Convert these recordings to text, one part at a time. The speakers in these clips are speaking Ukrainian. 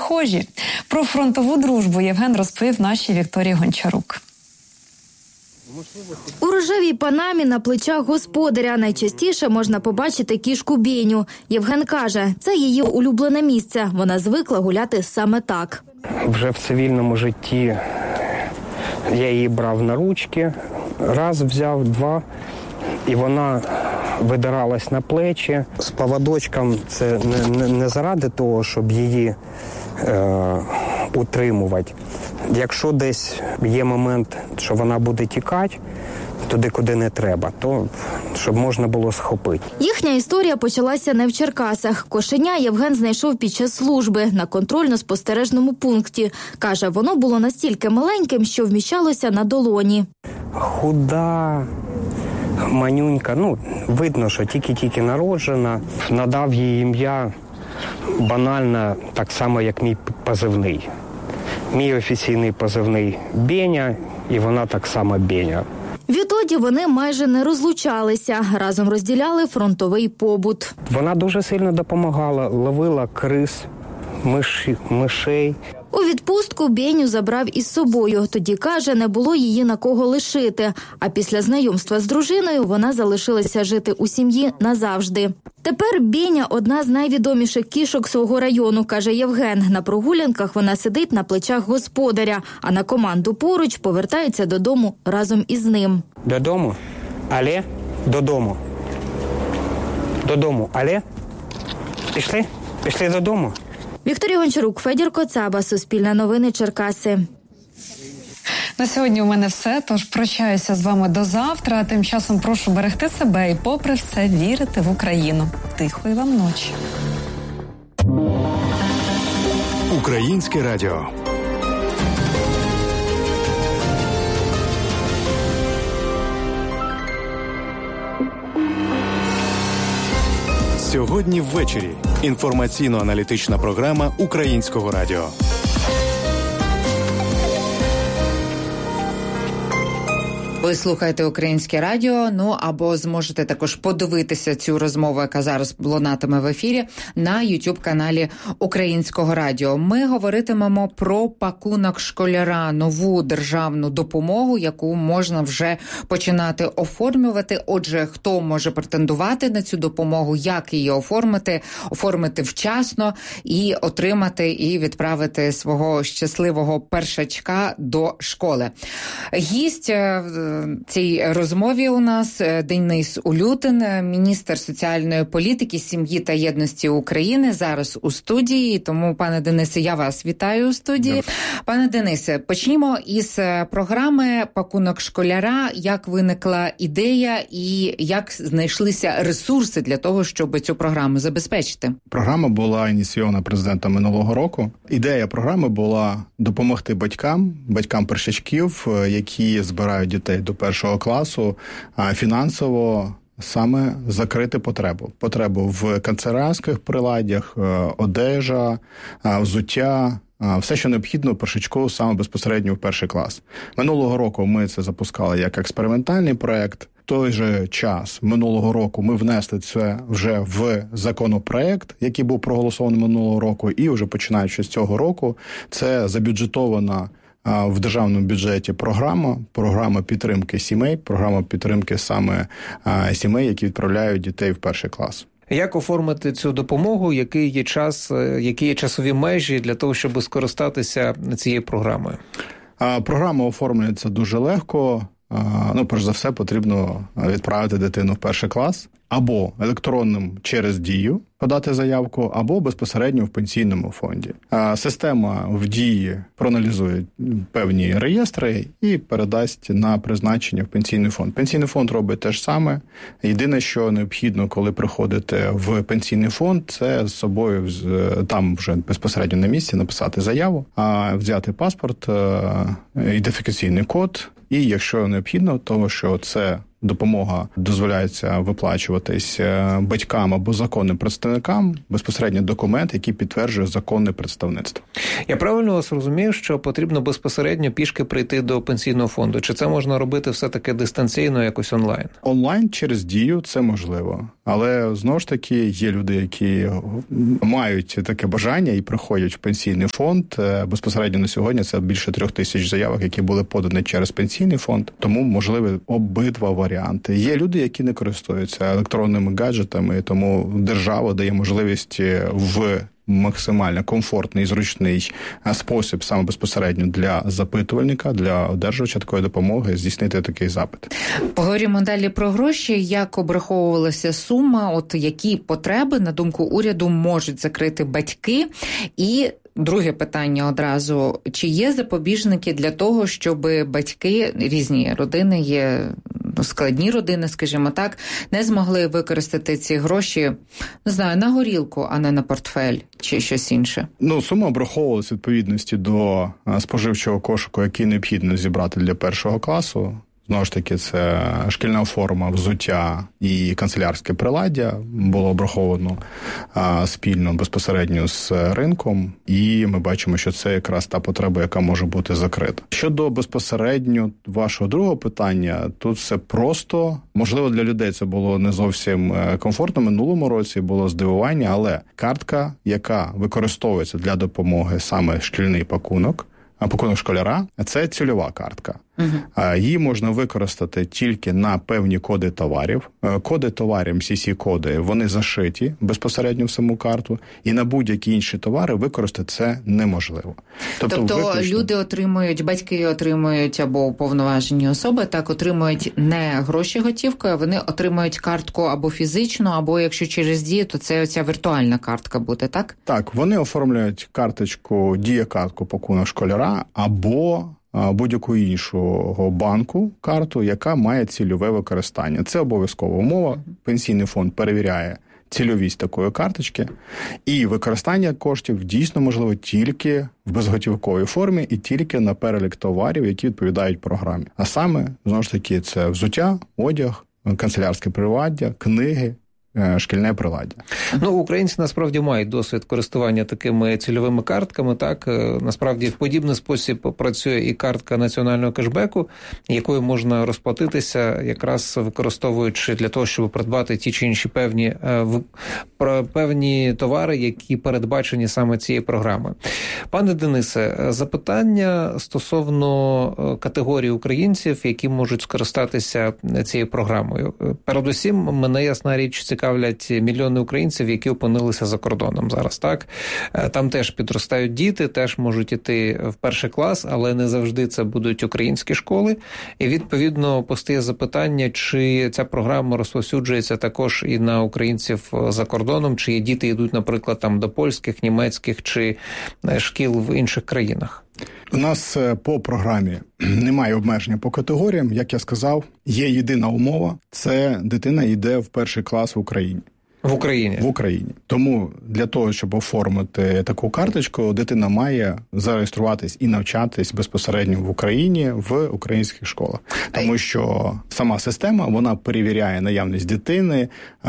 схожі. Про фронтову дружбу Євген розповів нашій Вікторії Гончарук. У рожевій панамі на плечах господаря найчастіше можна побачити кішку Беню. Євген каже, це її улюблене місце. Вона звикла гуляти саме так. Вже в цивільному житті я її брав на ручки, раз взяв, два, і вона видиралась на плечі. З поводочком це не заради того, щоб її утримувати. Якщо десь є момент, що вона буде тікати туди, куди не треба, то щоб можна було схопити. Їхня історія почалася не в Черкасах. Кошеня Євген знайшов під час служби на контрольно-спостережному пункті. Каже, воно було настільки маленьким, що вміщалося на долоні. Худа, манюнька, видно, що тільки-тільки народжена. Надав їй ім'я банально так само, як мій позивний. Мій офіційний позивний Беня, і вона так само Беня. Відтоді вони майже не розлучалися, разом розділяли фронтовий побут. Вона дуже сильно допомагала, ловила крис, мишей. У відпустку Беню забрав із собою. Тоді, каже, не було її на кого лишити. А після знайомства з дружиною вона залишилася жити у сім'ї назавжди. Тепер Беня – одна з найвідоміших кішок свого району, каже Євген. На прогулянках вона сидить на плечах господаря, а на команду поруч повертається додому разом із ним. Додому? Але? Додому. Додому. Але? Пішли? Пішли додому. Вікторія Гончарук, Федір Коцаба, Суспільне новини, Черкаси. На сьогодні у мене все, тож прощаюся з вами до завтра. А тим часом прошу берегти себе і попри все вірити в Україну. Тихої вам ночі. Українське радіо. Сьогодні ввечері. Інформаційно-аналітична програма Українського радіо. Ви слухаєте Українське радіо, або зможете також подивитися цю розмову, яка зараз лунатиме в ефірі, на YouTube-каналі Українського радіо. Ми говоритимемо про пакунок школяра, нову державну допомогу, яку можна вже починати оформлювати. Отже, хто може претендувати на цю допомогу, як її оформити вчасно і отримати і відправити свого щасливого першачка до школи. Гість цій розмові у нас Денис Улютин, міністр соціальної політики, сім'ї та єдності України, зараз у студії. Тому, пане Денисе, я вас вітаю у студії. Пане Денисе, почнімо із програми «Пакунок школяра». Як виникла ідея і як знайшлися ресурси для того, щоб цю програму забезпечити? Програма була ініційована президентом минулого року. Ідея програми була допомогти батькам першачків, які збирають дітей до першого класу, фінансово саме закрити потребу в канцелярських приладдях, одежа, взуття, все, що необхідно першачку саме безпосередньо в перший клас. Минулого року ми це запускали як експериментальний проект. В той же час минулого року ми внесли це вже в законопроект, який був проголосований минулого року, і вже починаючи з цього року це забюджетована в державному бюджеті програма підтримки сімей, програма підтримки саме сімей, які відправляють дітей в перший клас. Як оформити цю допомогу, який є час, які є часові межі для того, щоб скористатися цією програмою? Програма оформлюється дуже легко. Перш за все, потрібно відправити дитину в перший клас або електронним через Дію подати заявку, або безпосередньо в пенсійному фонді. Система в Дії проаналізує певні реєстри і передасть на призначення в пенсійний фонд. Пенсійний фонд робить те ж саме. Єдине, що необхідно, коли приходите в пенсійний фонд, це з собою там вже безпосередньо на місці написати заяву, взяти паспорт, ідентифікаційний код. І якщо необхідно, тому що це допомога дозволяється виплачуватись батькам або законним представникам, безпосередньо документ, який підтверджує законне представництво. Я правильно вас розумію, що потрібно безпосередньо пішки прийти до пенсійного фонду? Чи це можна робити все-таки дистанційно, якось онлайн? Онлайн через Дію це можливо. Але, знову ж таки, є люди, які мають таке бажання і приходять в пенсійний фонд. Безпосередньо на сьогодні це більше 3000 заявок, які були подані через пенсійний фонд. Тому можливі обидва варіанти. Є люди, які не користуються електронними гаджетами, тому держава дає можливість в максимально комфортний і зручний спосіб саме безпосередньо для запитувальника, для одержувача такої допомоги здійснити такий запит. Поговоримо далі про гроші. Як обраховувалася сума, от які потреби, на думку уряду, можуть закрити батьки? І друге питання одразу. Чи є запобіжники для того, щоб батьки, різні родини, є складні родини, скажімо так, не змогли використати ці гроші, не знаю, на горілку, а не на портфель чи щось інше? Сума обраховувалася відповідності до споживчого кошику, який необхідно зібрати для першого класу. Знову ж таки, це шкільна форма, взуття і канцелярське приладдя було обраховано спільно, безпосередньо з ринком, і ми бачимо, що це якраз та потреба, яка може бути закрита. Щодо безпосередньо вашого другого питання, тут все просто. Можливо, для людей це було не зовсім комфортно. Минулому році було здивування, але картка, яка використовується для допомоги саме шкільний пакунок школяра, це цільова картка. Її можна використати тільки на певні коди товарів. Коди товарів, CC-коди, вони зашиті безпосередньо в саму карту, і на будь-які інші товари використати це неможливо. Тобто люди отримують, батьки отримують або уповноважені особи, так, отримують не гроші готівкою, а вони отримують картку або фізичну, або якщо через Дію, то це оця віртуальна картка буде, так? Так, вони оформляють карточку, Дія-картку пакунок школяра, або будь-яку іншого банку карту, яка має цільове використання. Це обов'язкова умова. Пенсійний фонд перевіряє цільовість такої карточки, і використання коштів дійсно можливо тільки в безготівковій формі і тільки на перелік товарів, які відповідають програмі. А саме, знову ж таки, це взуття, одяг, канцелярське приладдя, книги, шкільне приладдя. Українці насправді мають досвід користування такими цільовими картками. Так, насправді в подібний спосіб працює і картка національного кешбеку, якою можна розплатитися, якраз використовуючи для того, щоб придбати ті чи інші певні товари, які передбачені саме цією програмою. Пане Денисе, запитання стосовно категорії українців, які можуть скористатися цією програмою. Передусім, мене, ясна річ, цікавлять мільйони українців, які опинилися за кордоном зараз, так? Там теж підростають діти, теж можуть іти в перший клас, але не завжди це будуть українські школи. І, відповідно, постає запитання, чи ця програма розповсюджується також і на українців за кордоном, чи діти йдуть, наприклад, там до польських, німецьких чи шкіл в інших країнах. У нас по програмі немає обмеження по категоріям. Як я сказав, є єдина умова – це дитина йде в перший клас в Україні. В Україні? В Україні. Тому для того, щоб оформити таку карточку, дитина має зареєструватись і навчатись безпосередньо в Україні, в українських школах. Тому що сама система, вона перевіряє наявність дитини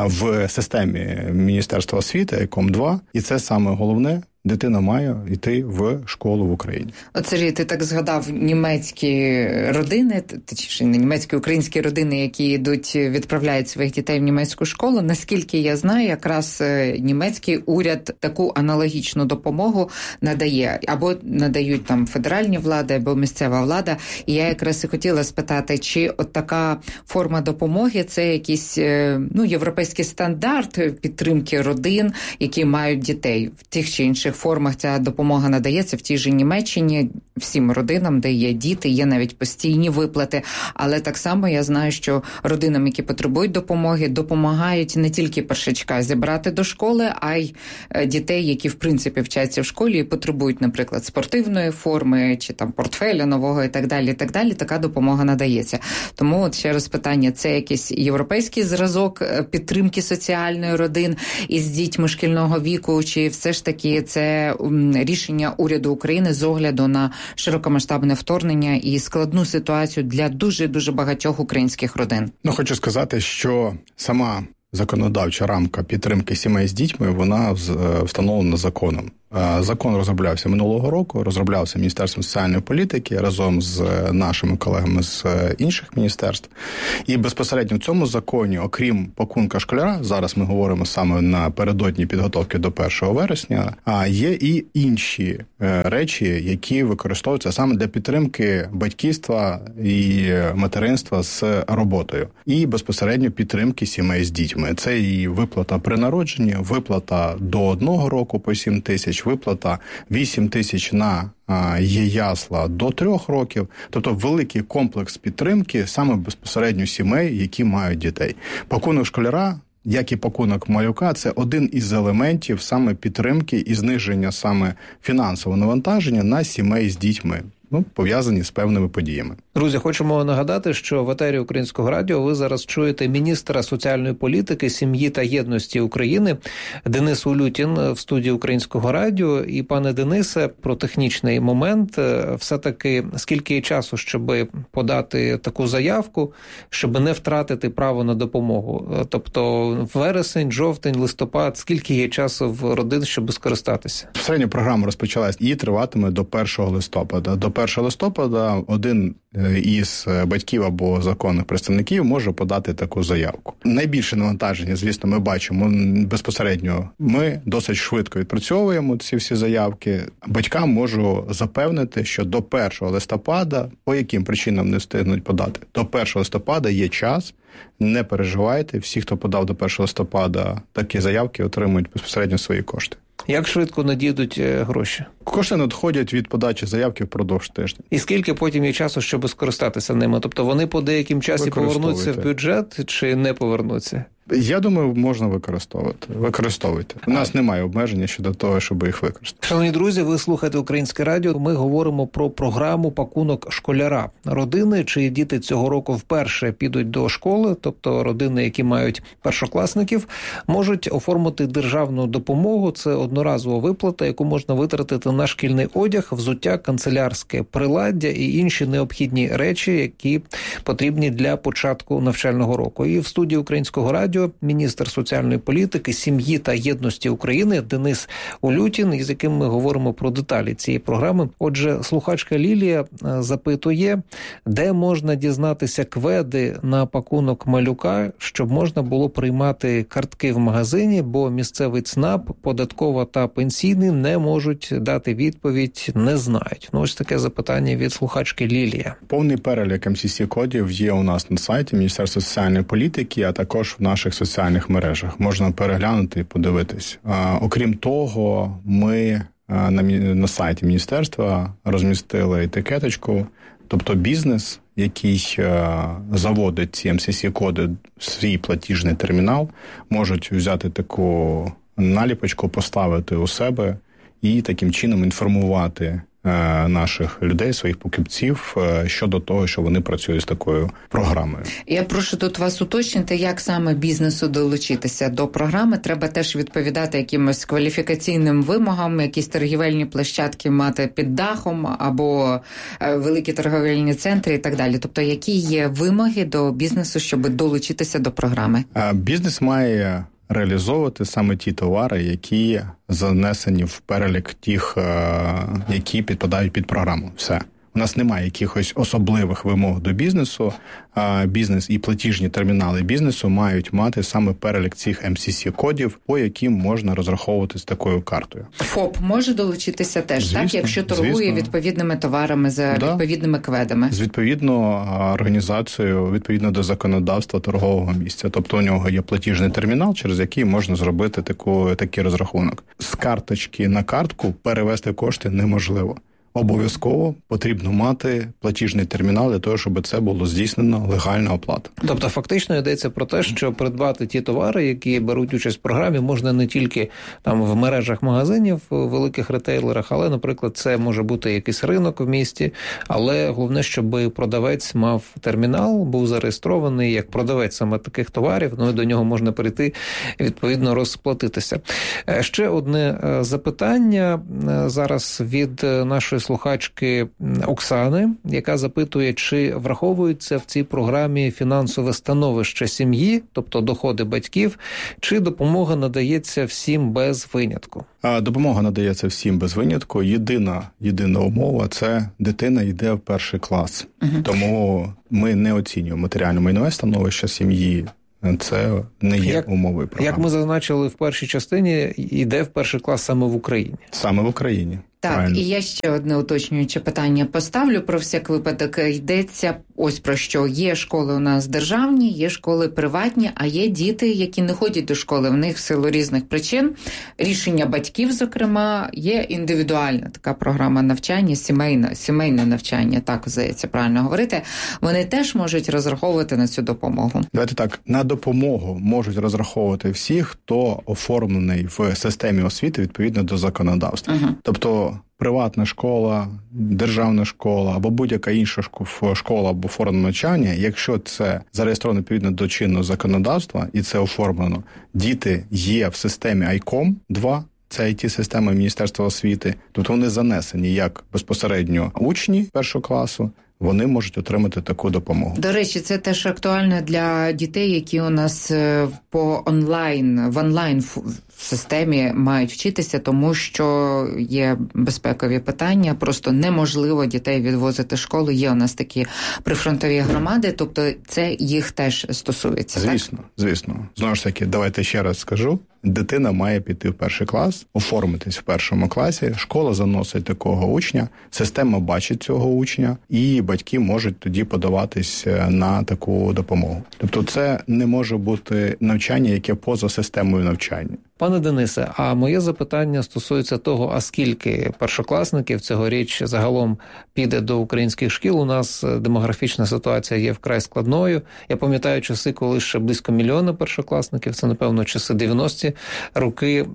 в системі Міністерства освіти, КОМ-2, і це саме головне. Дитина має йти в школу в Україні. От, Сергій, ти так згадав німецькі родини, точніше, не німецькі, українські родини, які відправляють своїх дітей в німецьку школу. Наскільки я знаю, якраз німецький уряд таку аналогічну допомогу надає. Або надають там федеральні влади, або місцева влада. І я якраз і хотіла спитати, чи от така форма допомоги – це якийсь європейський стандарт підтримки родин, які мають дітей в тих чи інших формах. Ця допомога надається в тій же Німеччині всім родинам, де є діти, є навіть постійні виплати. Але так само я знаю, що родинам, які потребують допомоги, допомагають не тільки першачка зібрати до школи, а й дітей, які в принципі вчаться в школі і потребують, наприклад, спортивної форми чи там портфеля нового і так далі. Така допомога надається. Тому от ще раз питання, це якийсь європейський зразок підтримки соціальної родин із дітьми шкільного віку, чи все ж таки це це рішення уряду України з огляду на широкомасштабне вторгнення і складну ситуацію для дуже-дуже багатьох українських родин. Хочу сказати, що сама законодавча рамка підтримки сімей з дітьми, вона встановлена законом. Закон розроблявся минулого року, розроблявся Міністерством соціальної політики разом з нашими колегами з інших міністерств. І безпосередньо в цьому законі, окрім пакунка школяра, зараз ми говоримо саме напередодні підготовки до 1 вересня, а є і інші речі, які використовуються саме для підтримки батьківства і материнства з роботою. І безпосередньо підтримки сімей з дітьми. Це і виплата при народженні, виплата до 1 року по 7 тисяч, виплата 8 тисяч на ясла до 3 років. Тобто великий комплекс підтримки саме безпосередньо сімей, які мають дітей. Пакунок школяра, як і пакунок малюка, це один із елементів саме підтримки і зниження саме фінансового навантаження на сімей з дітьми, пов'язані з певними подіями. Друзі, хочемо нагадати, що в етері Українського радіо ви зараз чуєте міністра соціальної політики, сім'ї та єдності України Денис Улютін в студії Українського радіо. І, пане Денисе, про технічний момент. Все-таки скільки є часу, щоб подати таку заявку, щоб не втратити право на допомогу? Тобто вересень, жовтень, листопад, скільки є часу в родин, щоб скористатися? Середня програма розпочалась і триватиме до 1 листопада. До 1 листопада один із батьків або законних представників може подати таку заявку. Найбільше навантаження, звісно, ми бачимо безпосередньо. Ми досить швидко відпрацьовуємо ці всі заявки. Батькам можу запевнити, що до 1 листопада, по яким причинам не встигнуть подати, до 1 листопада є час. Не переживайте, всі, хто подав до 1 листопада такі заявки, отримують безпосередньо свої кошти. Як швидко надійдуть гроші? Кошти надходять від подачі заявки впродовж тижня. І скільки потім є часу, щоб скористатися ними? Тобто вони по деяким часі повернуться в бюджет чи не повернуться? Я думаю, можна використовувати. Використовуйте. У нас немає обмеження щодо того, щоб їх використати. Шановні друзі, ви слухаєте Українське радіо. Ми говоримо про програму «Пакунок школяра». Родини, чиї діти цього року вперше підуть до школи, тобто родини, які мають першокласників, можуть оформити державну допомогу. Це одноразова виплата, яку можна витратити на шкільний одяг, взуття, канцелярське приладдя і інші необхідні речі, які потрібні для початку навчального року. І в студії Українського радіо міністр соціальної політики, сім'ї та єдності України Денис Улютін, із яким ми говоримо про деталі цієї програми. Отже, слухачка Лілія запитує, де можна дізнатися кведи на пакунок малюка, щоб можна було приймати картки в магазині, бо місцевий ЦНАП, податкова та пенсійний не можуть дати відповідь, не знають. Ось таке запитання від слухачки Лілія. Повний перелік МСС-кодів є у нас на сайті Міністерства соціальної політики, а також в наших соціальних мережах. Можна переглянути і подивитись. Окрім того, ми на сайті міністерства розмістили етикеточку, тобто бізнес, який заводить ці МСС-коди в свій платіжний термінал, можуть взяти таку наліпочку, поставити у себе і таким чином інформувати наших людей, своїх покупців щодо того, що вони працюють з такою програмою. Я прошу тут вас уточнити, як саме бізнесу долучитися до програми. Треба теж відповідати якимось кваліфікаційним вимогам, якісь торгівельні площадки мати під дахом або великі торговельні центри і так далі. Тобто, які є вимоги до бізнесу, щоб долучитися до програми? Бізнес має реалізовувати саме ті товари, які занесені в перелік тих, які підпадають під програму. Все. У нас немає якихось особливих вимог до бізнесу. Бізнес і платіжні термінали бізнесу мають мати саме перелік цих MCC-кодів, по яким можна розраховувати з такою картою. ФОП може долучитися теж, звісно, так? Якщо торгує відповідними товарами за відповідними кведами? З відповідно організацією, відповідно до законодавства торгового місця. Тобто у нього є платіжний термінал, через який можна зробити такий розрахунок. З карточки на картку перевести кошти неможливо. обов'язково потрібно мати платіжний термінал для того, щоб це було здійснено легальна оплата. Тобто фактично йдеться про те, що придбати ті товари, які беруть участь в програмі, можна не тільки там в мережах магазинів, в великих ретейлерах, але, наприклад, це може бути якийсь ринок в місті, але головне, щоб продавець мав термінал, був зареєстрований як продавець саме таких товарів, ну і до нього можна перейти і відповідно розплатитися. Ще одне запитання зараз від нашої слухачки Оксани, яка запитує, чи враховується в цій програмі фінансове становище сім'ї, тобто доходи батьків, чи допомога надається всім без винятку? Допомога надається всім без винятку. Єдина умова – це дитина йде в перший клас. Тому ми не оцінюємо матеріально-майнове становище сім'ї. Це не є умовою програми. Як ми зазначили в першій частині, йде в перший клас саме в Україні. Саме в Україні. Так, правильно. І я ще одне уточнююче питання поставлю про всяк випадок. Йдеться ось про що. Є школи у нас державні, є школи приватні, а є діти, які не ходять до школи. В них в силу різних причин, рішення батьків, зокрема, є індивідуальна така програма навчання, сімейне навчання, так, здається, правильно говорити. Вони теж можуть розраховувати на цю допомогу. Давайте так, на допомогу можуть розраховувати всі, хто оформлений в системі освіти відповідно до законодавства. Тобто приватна школа, державна школа або будь-яка інша школа або форма навчання, якщо це зареєстровано відповідно до чинного законодавства і це оформлено, діти є в системі ICOM-2, це IT-система Міністерства освіти, тобто вони занесені як безпосередньо учні першого класу, вони можуть отримати таку допомогу. До речі, це теж актуально для дітей, які у нас в онлайн системі мають вчитися, тому що є безпекові питання, просто неможливо дітей відвозити в школу. Є у нас такі прифронтові громади, тобто це їх теж стосується. Звісно. Знову ж таки, давайте ще раз скажу. Дитина має піти в перший клас, оформитись в першому класі, школа заносить такого учня, система бачить цього учня, і батьки можуть тоді подаватись на таку допомогу. Тобто це не може бути навчання, яке поза системою навчання. Пане Денисе, а моє запитання стосується того, а скільки першокласників цьогоріч загалом піде до українських шкіл? У нас демографічна ситуація є вкрай складною. Я пам'ятаю часи, коли ще близько 1 мільйона першокласників, це, напевно, часи 90-ті роки.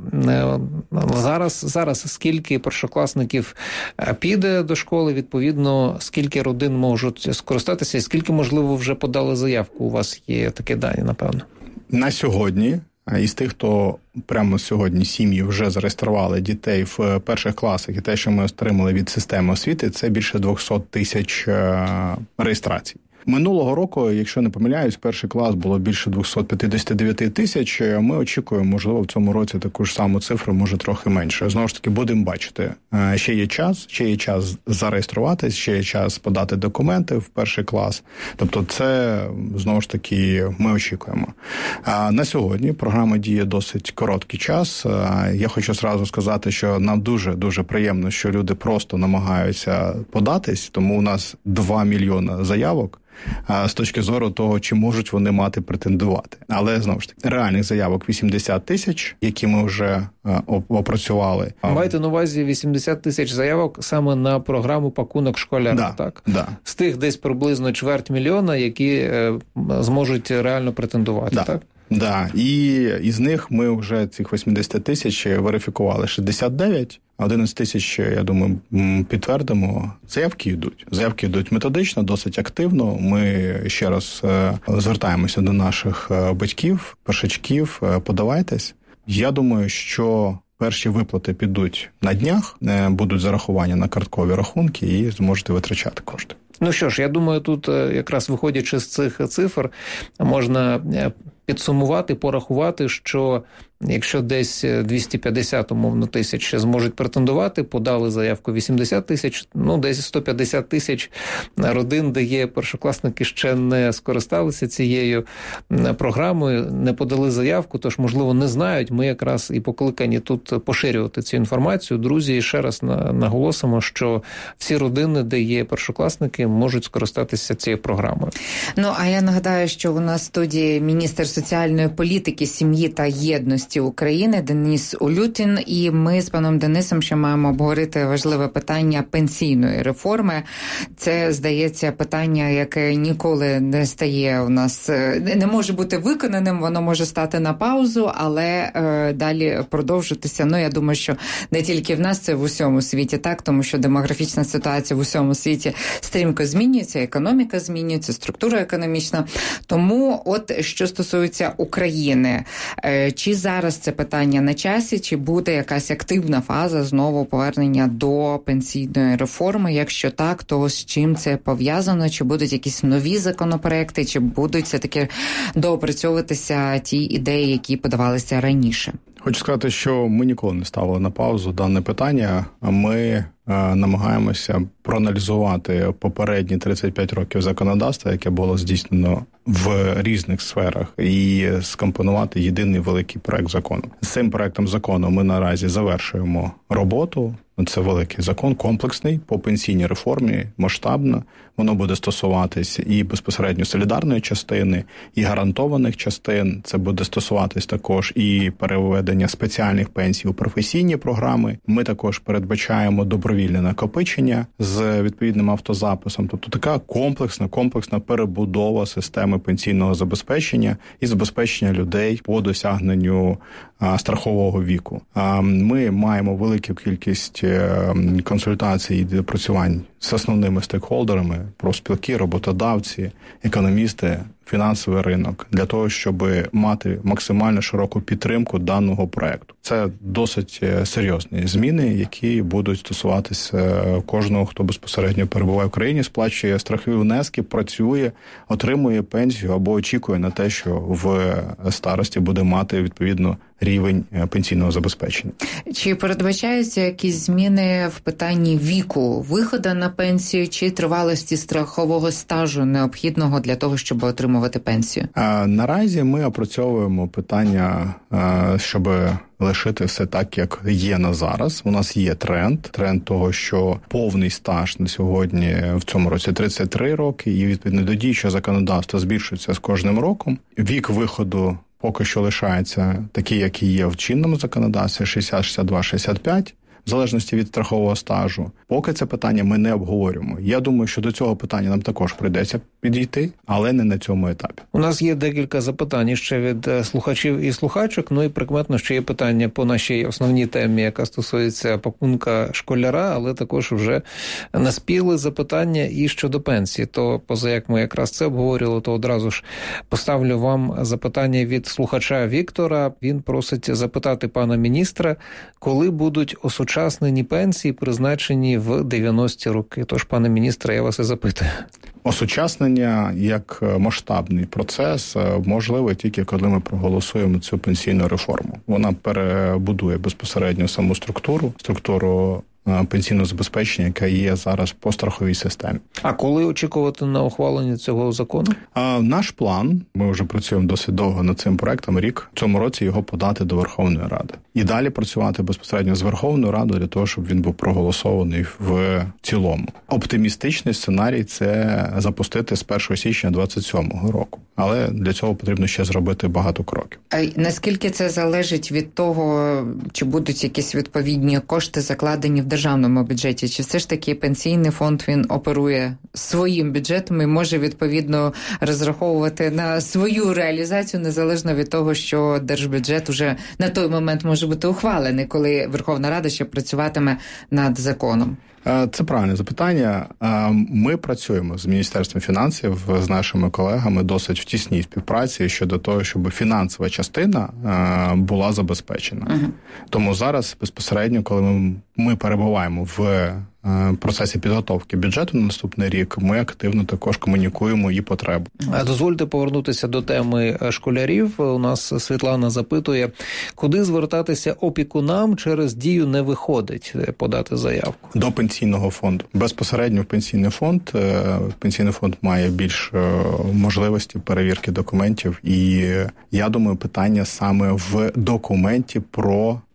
Зараз скільки першокласників піде до школи, відповідно, скільки родин можуть скористатися і скільки, можливо, вже подали заявку? У вас є такі дані, напевно? На сьогодні із тих, хто прямо сьогодні сім'ї вже зареєстрували дітей в перших класах, і те, що ми отримали від системи освіти, це більше 200 тисяч реєстрацій. Минулого року, якщо не помиляюсь, перший клас було більше 259 тисяч. Ми очікуємо, можливо, в цьому році таку ж саму цифру, може трохи менше. Знову ж таки, будемо бачити. Ще є час зареєструватись, ще є час подати документи в перший клас. Тобто це, знову ж таки, ми очікуємо. На сьогодні програма діє досить короткий час. Я хочу зразу сказати, що нам дуже приємно, що люди просто намагаються податись, тому у нас 2 мільйони заявок. З точки зору того, чи можуть вони мати претендувати. Але, знову ж таки, реальних заявок 80 тисяч, які ми вже опрацювали. Маєте на увазі 80 тисяч заявок саме на програму «Пакунок школяра», так? Да. З тих десь приблизно 250 000, які зможуть реально претендувати, так? Да, і із них ми вже цих 80 тисяч верифікували 69, 11 тисяч, я думаю, підтвердимо. Заявки йдуть методично, досить активно. Ми ще раз звертаємося до наших батьків, першачків, подавайтесь. Я думаю, що перші виплати підуть на днях, будуть зарахування на карткові рахунки і зможете витрачати кошти. Ну що ж, я думаю, тут якраз виходячи з цих цифр, можна підсумувати, порахувати, що якщо десь 250, умовно, тисяч зможуть претендувати, подали заявку 80 тисяч, десь 150 тисяч родин, де є першокласники, ще не скористалися цією програмою, не подали заявку, тож, можливо, не знають. Ми якраз і покликані тут поширювати цю інформацію. Друзі, ще раз наголосимо, що всі родини, де є першокласники, можуть скористатися цією програмою. А я нагадаю, що у нас в студії міністр соціальної політики, сім'ї та єдності партії України Денис Улютін. І ми з паном Денисом ще маємо обговорити важливе питання пенсійної реформи. Це, здається, питання, яке ніколи не стає у нас, не може бути виконаним, воно може стати на паузу, але далі продовжитися. Ну, я думаю, що не тільки в нас, це в усьому світі так, тому що демографічна ситуація в усьому світі стрімко змінюється, економіка змінюється, структура економічна. Тому от що стосується України, чи зараз це питання на часі, чи буде якась активна фаза знову повернення до пенсійної реформи? Якщо так, то з чим це пов'язано? Чи будуть якісь нові законопроекти, чи будуть все-таки доопрацьовуватися ті ідеї, які подавалися раніше? Хочу сказати, що ми ніколи не ставили на паузу дане питання. Ми намагаємося проаналізувати попередні 35 років законодавства, яке було здійснено в різних сферах, і скомпонувати єдиний великий проект закону. З цим проектом закону ми наразі завершуємо роботу. Це великий закон, комплексний, по пенсійній реформі, масштабно. Воно буде стосуватись і безпосередньо солідарної частини, і гарантованих частин. Це буде стосуватись також і переведення спеціальних пенсій у професійні програми. Ми також передбачаємо добровільне накопичення з відповідним автозаписом. Тобто така комплексна перебудова системи пенсійного забезпечення і забезпечення людей по досягненню страхового віку. Ми маємо велику кількість консультацій і допрацювань з основними стейкхолдерами, профспілки, роботодавці, економісти, фінансовий ринок, для того, щоб мати максимально широку підтримку даного проекту. Це досить серйозні зміни, які будуть стосуватися кожного, хто безпосередньо перебуває в країні, сплачує страхові внески, працює, отримує пенсію або очікує на те, що в старості буде мати відповідно рівень пенсійного забезпечення. Чи передбачаються якісь зміни в питанні віку виходу на пенсію чи тривалості страхового стажу необхідного для того, щоб отримувати пенсію? Наразі ми опрацьовуємо питання, щоб лишити все так, як є на зараз. У нас є тренд того, що повний стаж на сьогодні в цьому році 33 роки, і відповідно до діючого законодавства збільшується з кожним роком. Вік виходу поки що лишається такий, який є в чинному законодавстві, 60, 62, 65, в залежності від страхового стажу. Поки це питання ми не обговорюємо. Я думаю, що до цього питання нам також прийдеться підійти, але не на цьому етапі. У нас є декілька запитань ще від слухачів і слухачок, ну і прикметно, що є питання по нашій основній темі, яка стосується пакунка школяра, але також вже наспіли запитання і щодо пенсії. То, поза як ми якраз це обговорювали, то одразу ж поставлю вам запитання від слухача Віктора. Він просить запитати пана міністра, коли будуть осучаснені пенсії, призначені в 90-ті роки. Тож, пане міністре, я вас і запитую. Осучаснення як масштабний процес можливо тільки коли ми проголосуємо цю пенсійну реформу. Вона перебудує безпосередньо саму структуру пенсійного забезпечення, яка є зараз по страховій системі. А коли очікувати на ухвалення цього закону? Наш план, ми вже працюємо досить довго над цим проектом, рік, в цьому році його подати до Верховної Ради. І далі працювати безпосередньо з Верховною Радою для того, щоб він був проголосований в цілому. Оптимістичний сценарій – це запустити з 1 січня 2027 року. Але для цього потрібно ще зробити багато кроків. А наскільки це залежить від того, чи будуть якісь відповідні кошти закладені в державному бюджеті? Чи все ж таки пенсійний фонд, він оперує своїм бюджетом і може відповідно розраховувати на свою реалізацію, незалежно від того, що держбюджет уже на той момент може бути ухвалений, коли Верховна Рада ще працюватиме над законом? Це правильне запитання. Ми працюємо з Міністерством фінансів, з нашими колегами досить в тісній співпраці щодо того, щоб фінансова частина була забезпечена. Тому зараз безпосередньо, коли ми перебуваємо в процесі підготовки бюджету на наступний рік, ми активно також комунікуємо і потребу. Дозвольте повернутися до теми школярів. У нас Світлана запитує, куди звертатися опікунам через Дію не виходить подати заявку? До пенсійного фонду. Безпосередньо в пенсійний фонд. Пенсійний фонд має більш можливості перевірки документів. І я думаю, питання саме в документі про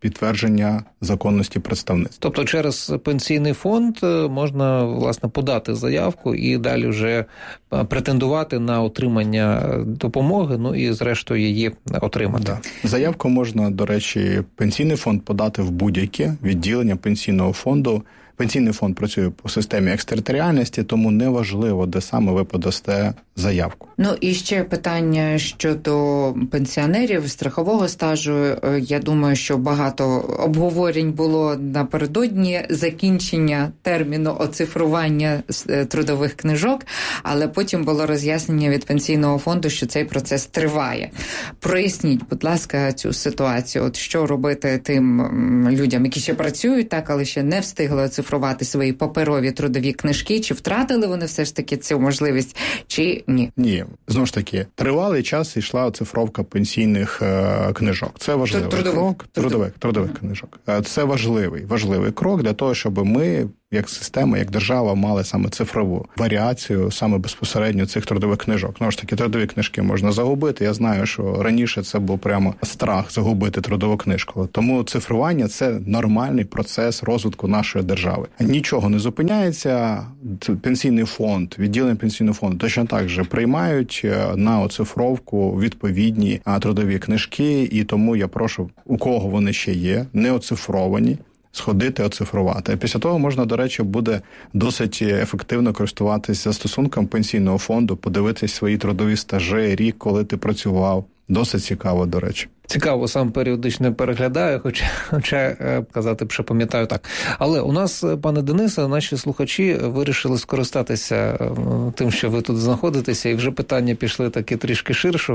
підтвердження законності представництва. Тобто через пенсійний фонд можна, власне, подати заявку і далі вже претендувати на отримання допомоги, ну і зрештою її отримати. Да. Заявку можна, до речі, пенсійний фонд подати в будь-яке відділення пенсійного фонду. Пенсійний фонд працює по системі екстериторіальності, тому неважливо, де саме ви подасте заявку. Ну і ще питання щодо пенсіонерів, страхового стажу. Я думаю, що багато обговорень було напередодні закінчення терміну оцифрування трудових книжок, але потім було роз'яснення від пенсійного фонду, що цей процес триває. Проясніть, будь ласка, цю ситуацію. От що робити тим людям, які ще працюють, так, але ще не встигли оцифрувати свої паперові трудові книжки, чи втратили вони все ж таки цю можливість, чи ні? Ні. Знову ж таки, тривалий час йшла оцифровка пенсійних книжок. Це важливий крок. Трудових книжок. Це важливий крок для того, щоб ми, як система, як держава, мали саме цифрову варіацію, саме безпосередньо цих трудових книжок. Знову ж таки, трудові книжки можна загубити. Я знаю, що раніше це був прямо страх загубити трудову книжку. Тому цифрування – це нормальний процес розвитку нашої держави. Нічого не зупиняється. Пенсійний фонд, відділення пенсійного фонду точно так же приймають на оцифровку відповідні трудові книжки. І тому я прошу, у кого вони ще є, не оцифровані, сходити, оцифрувати. А після того можна, до речі, буде досить ефективно користуватися застосунком пенсійного фонду, подивитись свої трудові стажі, рік, коли ти працював. Досить цікаво, до речі. Цікаво, сам періодично переглядаю, хоча казати б, що пам'ятаю так. Але у нас, пане Денисе, наші слухачі вирішили скористатися тим, що ви тут знаходитеся, і вже питання пішли таки трішки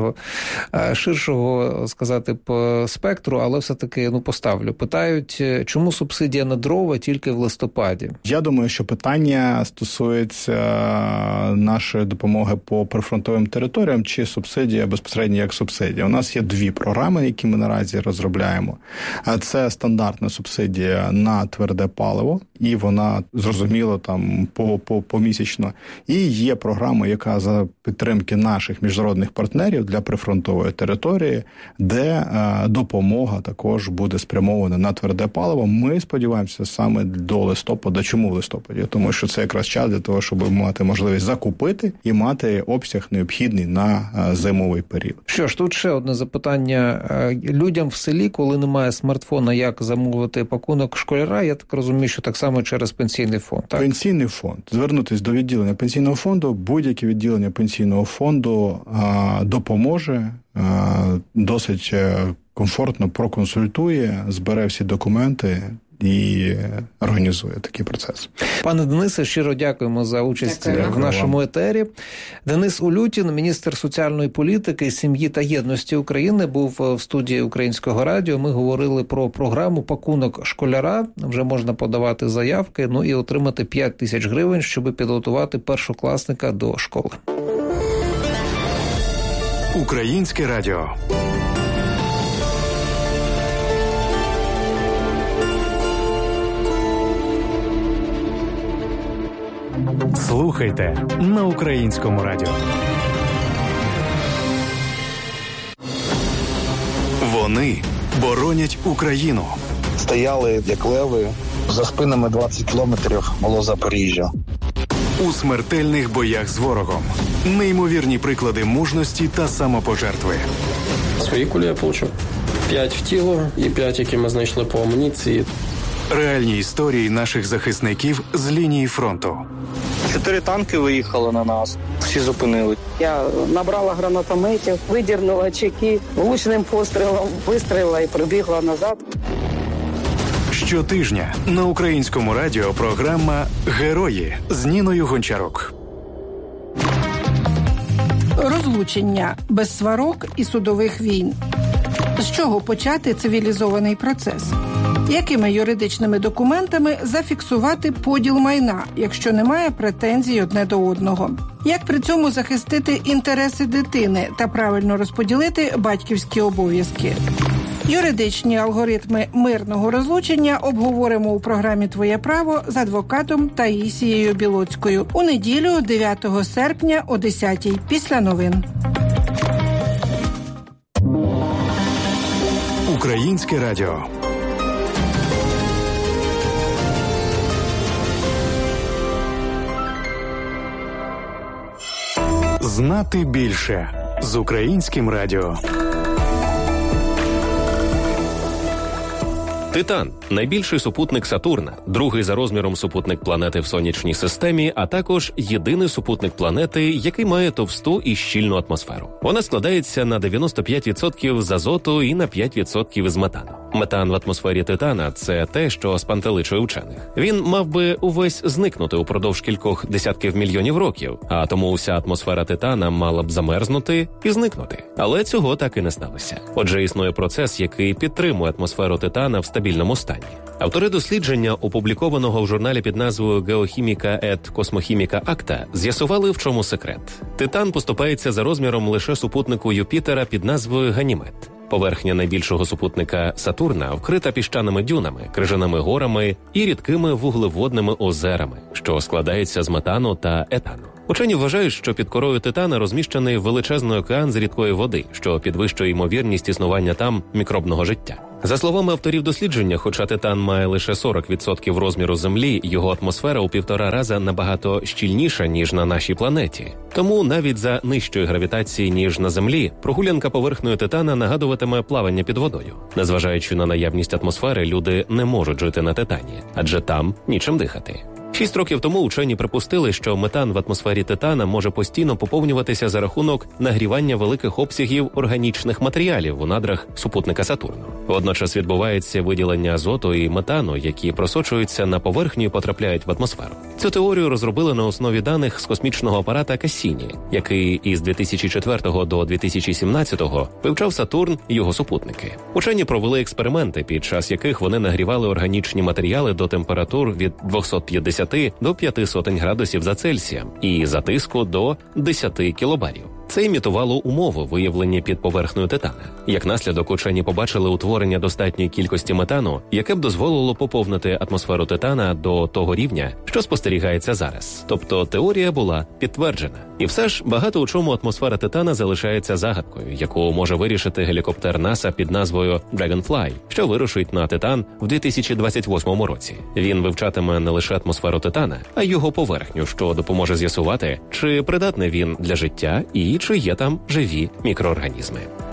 ширшого, сказати, по спектру, але все-таки, поставлю. Питають, чому субсидія на дрова тільки в листопаді? Я думаю, що питання стосується нашої допомоги по прифронтовим територіям, чи субсидія безпосередньо як субсидія. У нас є дві програми, які ми наразі розробляємо. Це стандартна субсидія на тверде паливо, і вона, зрозуміло, там помісячно. І є програма, яка за підтримки наших міжнародних партнерів для прифронтової території, де допомога також буде спрямована на тверде паливо. Ми сподіваємося саме до листопада. Чому в листопаді? Тому що це якраз час для того, щоб мати можливість закупити і мати обсяг необхідний на зимовий період. Що ж, тут ще одне запитання. Людям в селі, коли немає смартфона, як замовити пакунок школяра, я так розумію, що так само через пенсійний фонд, так? Пенсійний фонд. Звернутися до відділення пенсійного фонду, будь-яке відділення пенсійного фонду допоможе, досить комфортно проконсультує, збере всі документи і організує такий процес. Пане Денисе, щиро дякуємо за участь в нашому етері. Денис Улютін, міністр соціальної політики, сім'ї та єдності України, був в студії Українського радіо. Ми говорили про програму «Пакунок школяра». Вже можна подавати заявки, і отримати 5 тисяч гривень, щоб підготувати першокласника до школи. Українське радіо. Слухайте на Українському радіо. Вони боронять Україну. Стояли як леви, за спинами 20 кілометрів було Запоріжжя. У смертельних боях з ворогом. Неймовірні приклади мужності та самопожертви. Свої кулі я получив. 5 в тіло і 5, які ми знайшли по амуніції. Реальні історії наших захисників з лінії фронту. 4 танки виїхали на нас, всі зупинили. Я набрала гранатометів, видірнула чеки, влучним пострілом вистрілила і прибігла назад. Щотижня на Українському радіо програма «Герої» з Ніною Гончарук. Розлучення без сварок і судових війн. З чого почати цивілізований процес? Якими юридичними документами зафіксувати поділ майна, якщо немає претензій одне до одного? Як при цьому захистити інтереси дитини та правильно розподілити батьківські обов'язки? Юридичні алгоритми мирного розлучення обговоримо у програмі «Твоє право» з адвокатом Таїсією Білоцькою у неділю 9 серпня о 10-й після новин. Українське радіо. Знати більше з Українським радіо. Титан – найбільший супутник Сатурна, другий за розміром супутник планети в сонячній системі, а також єдиний супутник планети, який має товсту і щільну атмосферу. Вона складається на 95% з азоту і на 5% з метану. Метан в атмосфері Титана – це те, що спантеличує вчених. Він мав би увесь зникнути упродовж кількох десятків мільйонів років, а тому вся атмосфера Титана мала б замерзнути і зникнути. Але цього так і не сталося. Отже, існує процес, який підтримує атмосферу Титана в стабільному стані. Автори дослідження, опублікованого в журналі під назвою «Geochimica et Cosmochimica Acta», з'ясували, в чому секрет. Титан поступається за розміром лише супутнику Юпітера під назвою Ганімед. Поверхня найбільшого супутника Сатурна вкрита піщаними дюнами, крижаними горами і рідкими вуглеводними озерами, що складаються з метану та етану. Учені вважають, що під корою Титана розміщений величезний океан з рідкої води, що підвищує ймовірність існування там мікробного життя. За словами авторів дослідження, хоча Титан має лише 40% розміру Землі, його атмосфера у 1,5 рази набагато щільніша, ніж на нашій планеті. Тому навіть за нижчої гравітації, ніж на Землі, прогулянка поверхнею Титана нагадуватиме плавання під водою. Незважаючи на наявність атмосфери, люди не можуть жити на Титані, адже там нічим дихати. 6 років тому учені припустили, що метан в атмосфері Титана може постійно поповнюватися за рахунок нагрівання великих обсягів органічних матеріалів у надрах супутника Сатурну. Водночас відбувається виділення азоту і метану, які просочуються на поверхню і потрапляють в атмосферу. Цю теорію розробили на основі даних з космічного апарата Кассіні, який із 2004 до 2017 вивчав Сатурн і його супутники. Учені провели експерименти, під час яких вони нагрівали органічні матеріали до температур від 250 до 500 градусів за Цельсієм і за тиску до 10 кілобарів. Це імітувало умови, виявлені під поверхнею Титана. Як наслідок, учені побачили утворення достатньої кількості метану, яке б дозволило поповнити атмосферу Титана до того рівня, що спостерігається зараз. Тобто теорія була підтверджена. І все ж багато у чому атмосфера Титана залишається загадкою, яку може вирішити гелікоптер НАСА під назвою Dragonfly, що вирушить на Титан в 2028 році. Він вивчатиме не лише атмосферу Титана, а й його поверхню, що допоможе з'ясувати, чи придатний він для життя і чи є там живі мікроорганізми.